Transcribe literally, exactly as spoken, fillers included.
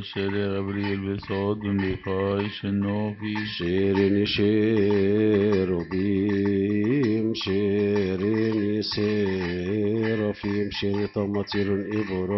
شيري غبريل بصوت بخاي شنوفي شيرين شيروبيم شيرين سيرافيم شيري طماطير إبراهيم